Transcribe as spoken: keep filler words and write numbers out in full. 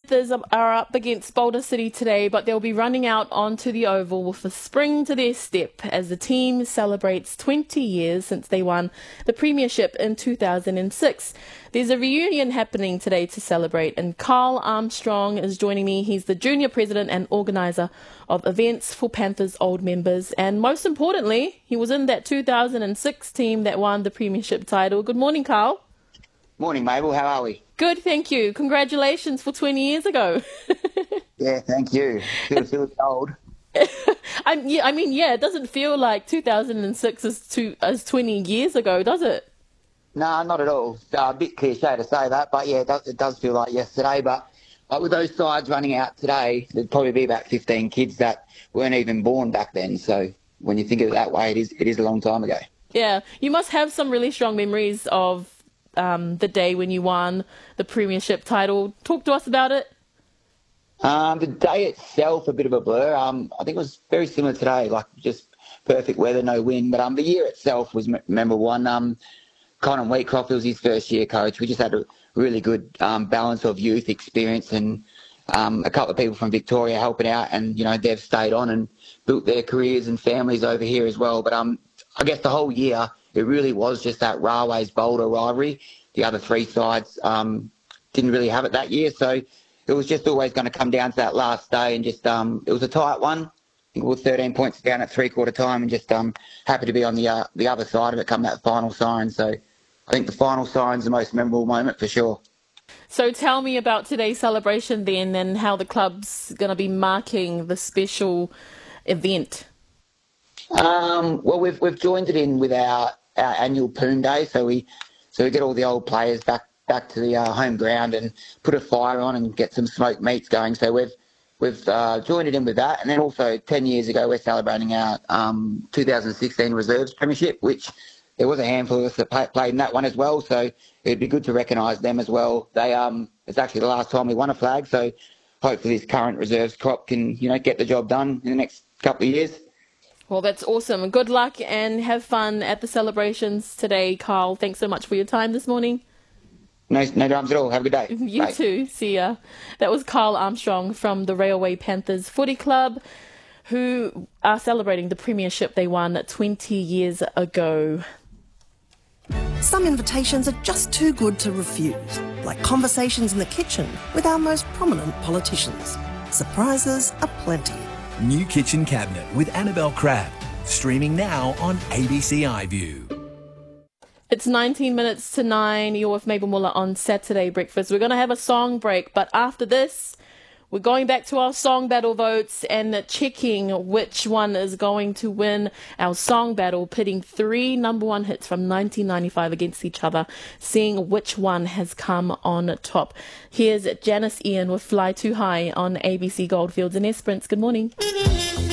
Panthers are up against Boulder City today, but they'll be running out onto the Oval with a spring to their step as the team celebrates twenty years since they won the premiership in two thousand six. There's a reunion happening today to celebrate, and Carl Armstrong is joining me. He's the junior president and organiser of events for Panthers old members, and most importantly, he was in that two thousand six team that won the premiership title. Good morning, Carl. Morning, Mabel. How are we? Good, thank you. Congratulations for twenty years ago. Yeah, thank you. Still feels old. I'm, yeah, I mean, yeah, it doesn't feel like two thousand six is, two, is twenty years ago, does it? No, not at all. Uh, a bit cliche to say that, but yeah, it does, it does feel like yesterday. But like with those sides running out today, there'd probably be about fifteen kids that weren't even born back then. So when you think of it that way, it is it is a long time ago. Yeah, you must have some really strong memories of um, the day when you won the premiership title. Talk to us about it. Um, the day itself, a bit of a blur. Um, I think it was very similar today, like just perfect weather, no wind. But um, the year itself was memorable one. Um, Colin Wheatcroft was his first year coach. We just had a really good um, balance of youth experience and um, a couple of people from Victoria helping out, and you know they've stayed on and built their careers and families over here as well. But um, I guess the whole year it really was just that Railways Boulder rivalry. The other three sides um, didn't really have it that year, so it was just always going to come down to that last day, and just um, it was a tight one. I think we were thirteen points down at three-quarter time, and just um, happy to be on the uh, the other side of it come that final siren. So I think the final siren's the most memorable moment for sure. So tell me about today's celebration then, and how the club's going to be marking the special event. Um, well, we've we've joined it in with our, our annual Poon Day, so we so we get all the old players back back to the uh, home ground and put a fire on and get some smoked meats going. So we've we've uh, joined it in with that, and then also ten years ago we're celebrating our um, two thousand sixteen Reserves Premiership, which there was a handful of us that play, played in that one as well. So it'd be good to recognise them as well. They um it's actually the last time we won a flag, so hopefully this current reserves crop can you know get the job done in the next couple of years. Well, that's awesome. Good luck and have fun at the celebrations today, Carl. Thanks so much for your time this morning. No, no dramas at all. Have a good day. You Bye. too. See ya. That was Carl Armstrong from the Railway Panthers Footy Club, who are celebrating the premiership they won twenty years ago. Some invitations are just too good to refuse, like conversations in the kitchen with our most prominent politicians. Surprises are plenty. New Kitchen Cabinet with Annabelle Crabb, streaming now on A B C iView. It's nineteen minutes to nine. You're with Mabel Muller on Saturday Breakfast. We're going to have a song break, but after this, we're going back to our song battle votes and checking which one is going to win our song battle, pitting three number one hits from nineteen ninety-five against each other, seeing which one has come on top. Here's Janice Ian with Fly Too High on A B C Goldfields and Esperance. Good morning.